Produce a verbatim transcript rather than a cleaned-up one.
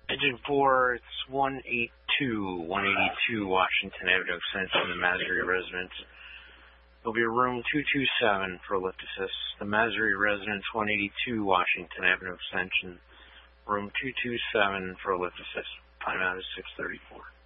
Engine four, it's one eighty-two, one eighty-two Washington Avenue Extension, the Massery residence. There'll be a room two two seven for lift assist. The Massery residence, one eighty-two Washington Avenue Extension, room two two seven for lift assist. Time out is six thirty-four.